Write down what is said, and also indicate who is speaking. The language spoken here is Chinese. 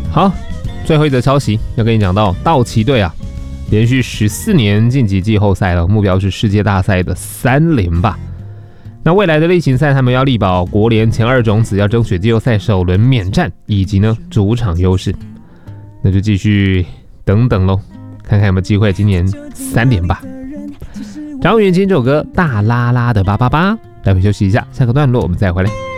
Speaker 1: 好，最后一则消息要跟你讲到，道奇队啊，连续14年晋级季后赛了，目标是世界大赛的3连霸。那未来的例行赛，他们要力保国联前2种子，要争取季后赛首轮免战，以及呢主场优势。那就继续等等咯，看看有没有机会今年3连霸。张宇今天这首歌大拉拉的888，待会休息一下，下个段落我们再回来。